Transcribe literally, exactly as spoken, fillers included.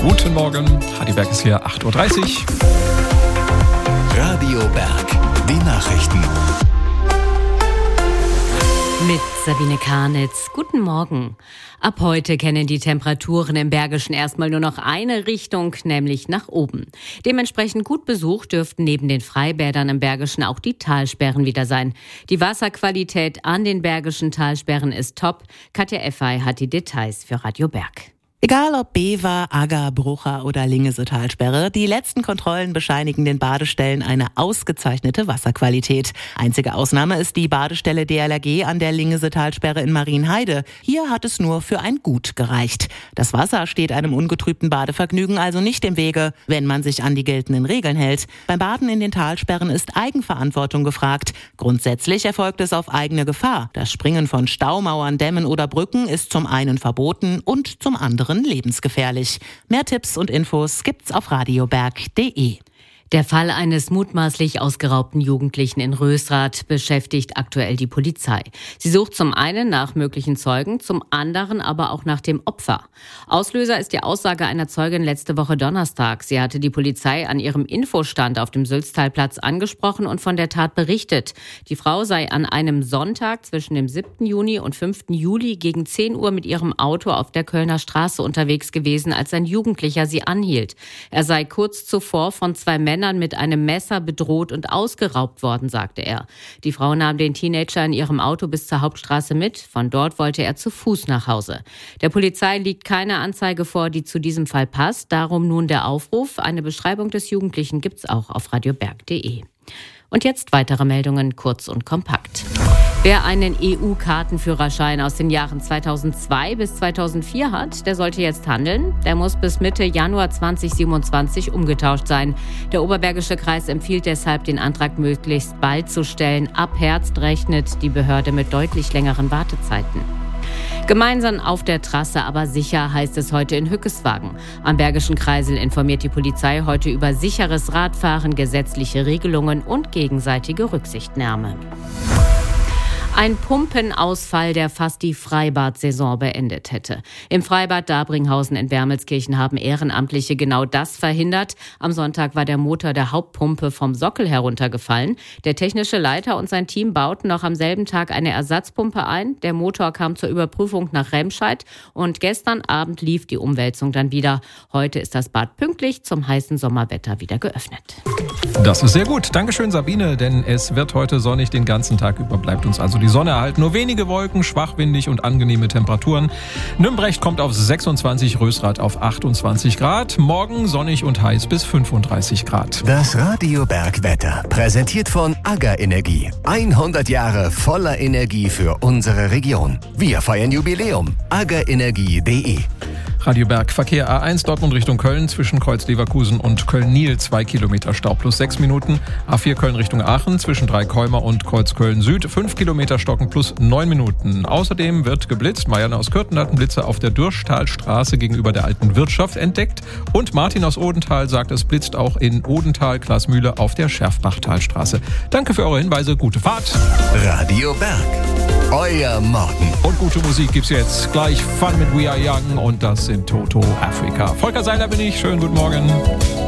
Guten Morgen, Radio Berg ist hier, acht Uhr dreißig. Radio Berg, die Nachrichten. Mit Sabine Karnitz. Guten Morgen. Ab heute kennen die Temperaturen im Bergischen erstmal nur noch eine Richtung, nämlich nach oben. Dementsprechend gut besucht dürften neben den Freibädern im Bergischen auch die Talsperren wieder sein. Die Wasserqualität an den Bergischen Talsperren ist top. Katja Effey hat die Details für Radio Berg. Egal ob Bever, Agger, Brucher oder Lingese-Talsperre, die letzten Kontrollen bescheinigen den Badestellen eine ausgezeichnete Wasserqualität. Einzige Ausnahme ist die Badestelle D L R G an der Lingese-Talsperre in Marienheide. Hier hat es nur für ein Gut gereicht. Das Wasser steht einem ungetrübten Badevergnügen also nicht im Wege, wenn man sich an die geltenden Regeln hält. Beim Baden in den Talsperren ist Eigenverantwortung gefragt. Grundsätzlich erfolgt es auf eigene Gefahr. Das Springen von Staumauern, Dämmen oder Brücken ist zum einen verboten und zum anderen lebensgefährlich. Mehr Tipps und Infos gibt's auf radioberg punkt de. Der Fall eines mutmaßlich ausgeraubten Jugendlichen in Rösrath beschäftigt aktuell die Polizei. Sie sucht zum einen nach möglichen Zeugen, zum anderen aber auch nach dem Opfer. Auslöser ist die Aussage einer Zeugin letzte Woche Donnerstag. Sie hatte die Polizei an ihrem Infostand auf dem Sülztalplatz angesprochen und von der Tat berichtet. Die Frau sei an einem Sonntag zwischen dem siebten Juni und fünften Juli gegen zehn Uhr mit ihrem Auto auf der Kölner Straße unterwegs gewesen, als ein Jugendlicher sie anhielt. Er sei kurz zuvor von zwei Männern mit einem Messer bedroht und ausgeraubt worden, sagte er. Die Frau nahm den Teenager in ihrem Auto bis zur Hauptstraße mit. Von dort wollte er zu Fuß nach Hause. Der Polizei liegt keine Anzeige vor, die zu diesem Fall passt. Darum nun der Aufruf. Eine Beschreibung des Jugendlichen gibt's auch auf radioberg punkt de. Und jetzt weitere Meldungen, kurz und kompakt. Wer einen E U-Kartenführerschein aus den Jahren zweitausendzwei bis zweitausendvier hat, der sollte jetzt handeln. Der muss bis Mitte Januar zweitausendsiebenundzwanzig umgetauscht sein. Der Oberbergische Kreis empfiehlt deshalb, den Antrag möglichst bald zu stellen. Ab Herbst rechnet die Behörde mit deutlich längeren Wartezeiten. Gemeinsam auf der Trasse, aber sicher, heißt es heute in Hückeswagen. Am Bergischen Kreisel informiert die Polizei heute über sicheres Radfahren, gesetzliche Regelungen und gegenseitige Rücksichtnahme. Ein Pumpenausfall, der fast die Freibad-Saison beendet hätte. Im Freibad Dabringhausen in Wermelskirchen haben Ehrenamtliche genau das verhindert. Am Sonntag war der Motor der Hauptpumpe vom Sockel heruntergefallen. Der technische Leiter und sein Team bauten noch am selben Tag eine Ersatzpumpe ein. Der Motor kam zur Überprüfung nach Remscheid und gestern Abend lief die Umwälzung dann wieder. Heute ist das Bad pünktlich zum heißen Sommerwetter wieder geöffnet. Das ist sehr gut. Dankeschön, Sabine, denn es wird heute sonnig. Den ganzen Tag über bleibt uns also die Sonne erhalten. Nur wenige Wolken, schwachwindig und angenehme Temperaturen. Nümbrecht kommt auf sechsundzwanzig, Rösrath auf achtundzwanzig Grad. Morgen sonnig und heiß bis fünfunddreißig Grad. Das Radio Berg Wetter, präsentiert von Agger Energie. hundert Jahre voller Energie für unsere Region. Wir feiern Jubiläum. agger energie punkt de. Radio Berg, Verkehr A eins Dortmund Richtung Köln zwischen Kreuz Leverkusen und Köln-Niel, zwei Kilometer Stau plus sechs Minuten. A vier Köln Richtung Aachen zwischen Dreikäumer und Kreuz Köln Süd, fünf Kilometer Stocken plus neun Minuten. Außerdem wird geblitzt. Marianne aus Kürten hat einen Blitzer auf der Dürschtalstraße gegenüber der alten Wirtschaft entdeckt. Und Martin aus Odenthal sagt, es blitzt auch in Odenthal, Glasmühle auf der Scherfbachtalstraße. Danke für eure Hinweise. Gute Fahrt. Radio Berg, euer Morgen. Und gute Musik gibt's jetzt gleich. Fun mit We Are Young und das sind Toto Africa. Volker Seiler bin ich. Schönen guten Morgen.